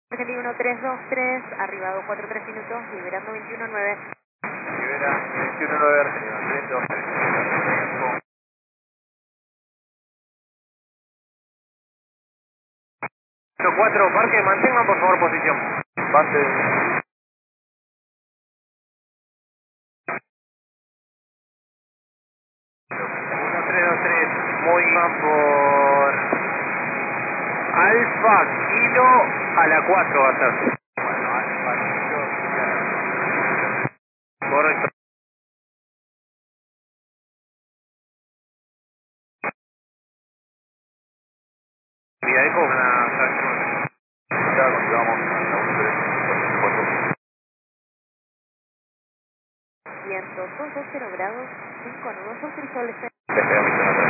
Argentina 1323, arribado 43 minutos, liberando 21.9. Libera 21.9 Argentina 1323. 4, parque, mantengan por favor posición. Base. 1323, muy bien por Alfa Kilo a la 4 va a ser. Bueno, Alfa Kilo. Correcto. Y ahí con una... Ya continuamos a la 1.3. Vientos 220 grados, 5 nudos, autorizable.